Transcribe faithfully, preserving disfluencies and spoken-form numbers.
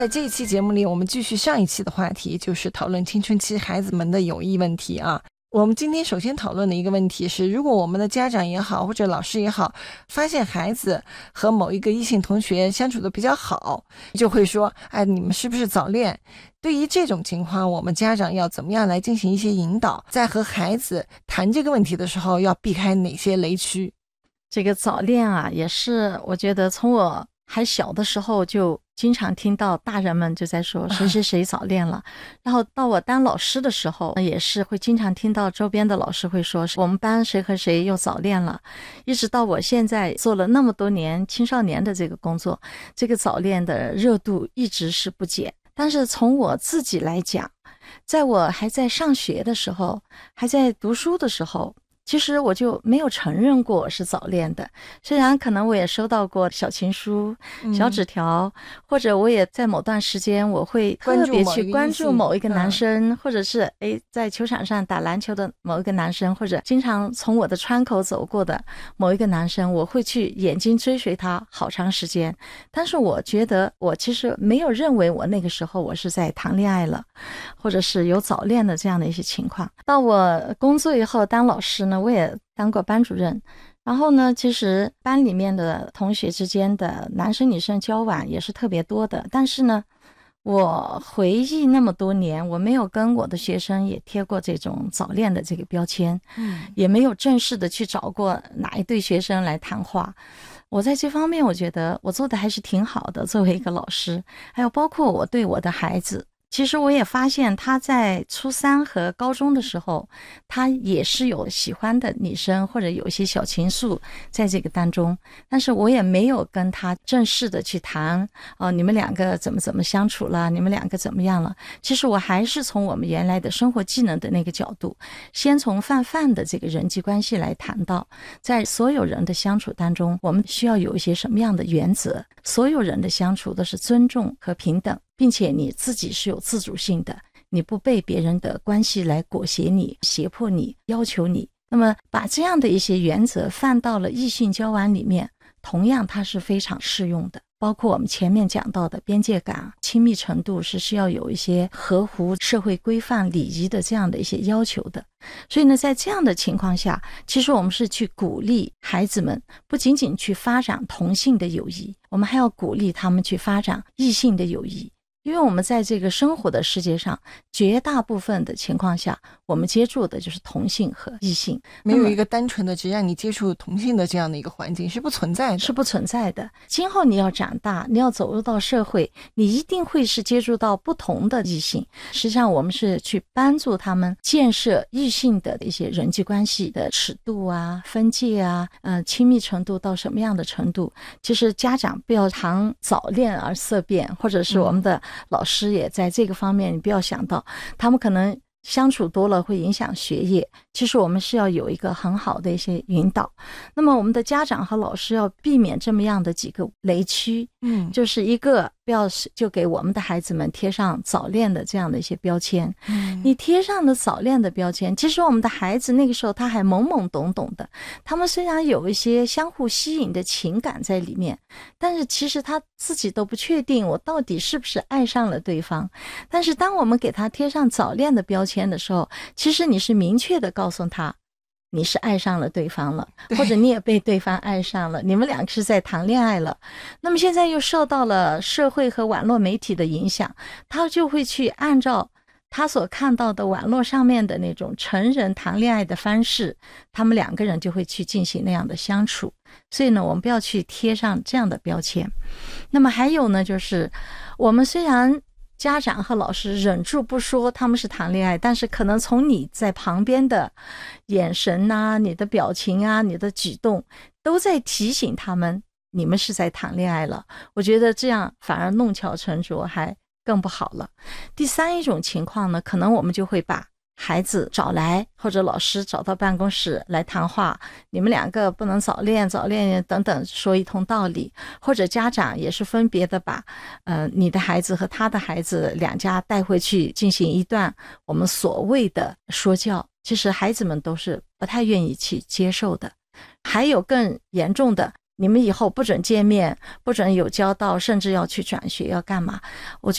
在这一期节目里，我们继续上一期的话题，就是讨论青春期孩子们的友谊问题啊。我们今天首先讨论的一个问题是，如果我们的家长也好，或者老师也好，发现孩子和某一个异性同学相处的比较好，就会说，哎，你们是不是早恋？对于这种情况，我们家长要怎么样来进行一些引导，在和孩子谈这个问题的时候，要避开哪些雷区？ 这个早恋啊，也是我觉得从我还小的时候就经常听到大人们就在说谁谁谁早恋了，然后到我当老师的时候也是会经常听到周边的老师会说我们班谁和谁又早恋了，一直到我现在做了那么多年青少年的这个工作，这个早恋的热度一直是不减。但是从我自己来讲，在我还在上学的时候，还在读书的时候，其实我就没有承认过是早恋的，虽然可能我也收到过小情书、小纸条、嗯、或者我也在某段时间我会特别去关注某一个男生、嗯、或者是诶在球场上打篮球的某一个男生，或者经常从我的窗口走过的某一个男生，我会去眼睛追随他好长时间。但是我觉得我其实没有认为我那个时候我是在谈恋爱了，或者是有早恋的这样的一些情况。到我工作以后当老师呢，我也当过班主任，然后呢其实班里面的同学之间的男生女生交往也是特别多的，但是呢我回忆那么多年，我没有跟我的学生也贴过这种早恋的这个标签，嗯，也没有正式的去找过哪一对学生来谈话。我在这方面我觉得我做的还是挺好的，作为一个老师。还有包括我对我的孩子，其实我也发现他在初三和高中的时候，他也是有喜欢的女生或者有一些小情愫在这个当中，但是我也没有跟他正式的去谈哦、呃，你们两个怎么怎么相处了，你们两个怎么样了。其实我还是从我们原来的生活技能的那个角度，先从泛泛的这个人际关系来谈到，在所有人的相处当中，我们需要有一些什么样的原则，所有人的相处都是尊重和平等，并且你自己是有自主性的，你不被别人的关系来裹挟你、胁迫你、要求你。那么把这样的一些原则放到了异性交往里面，同样它是非常适用的。包括我们前面讲到的边界感、亲密程度是需要有一些合乎社会规范礼仪的这样的一些要求的。所以呢，在这样的情况下，其实我们是去鼓励孩子们不仅仅去发展同性的友谊，我们还要鼓励他们去发展异性的友谊。因为我们在这个生活的世界上，绝大部分的情况下我们接触的就是同性和异性， 没有一个单纯的只让你接触同性的这样的一个环境是不存在的， 是不存在的。今后你要长大，你要走入到社会，你一定会是接触到不同的异性。实际上我们是去帮助他们建设异性的一些人际关系的尺度啊、分界啊、呃，亲密程度到什么样的程度。其实家长不要谈早恋而色变，或者是我们的老师也在这个方面，你不要想到他们可能相处多了会影响学业，其实我们是要有一个很好的一些引导。那么我们的家长和老师要避免这么样的几个雷区，嗯，就是一个不要就给我们的孩子们贴上早恋的这样的一些标签，嗯，你贴上的早恋的标签，其实我们的孩子那个时候他还懵懵懂懂的，他们虽然有一些相互吸引的情感在里面，但是其实他自己都不确定我到底是不是爱上了对方。但是当我们给他贴上早恋的标签的时候，其实你是明确的告诉他你是爱上了对方了，或者你也被对方爱上了，你们两个是在谈恋爱了。那么现在又受到了社会和网络媒体的影响，他就会去按照他所看到的网络上面的那种成人谈恋爱的方式，他们两个人就会去进行那样的相处。所以呢，我们不要去贴上这样的标签。那么还有呢，就是我们虽然家长和老师忍住不说他们是谈恋爱，但是可能从你在旁边的眼神啊、你的表情啊、你的举动都在提醒他们你们是在谈恋爱了。我觉得这样反而弄巧成拙，还更不好了。第三一种情况呢，可能我们就会把孩子找来，或者老师找到办公室来谈话，你们两个不能早恋早恋等等说一通道理，或者家长也是分别的把呃你的孩子和他的孩子两家带回去进行一段我们所谓的说教，其实孩子们都是不太愿意去接受的。还有更严重的，你们以后不准见面，不准有交道，甚至要去转学要干嘛。我觉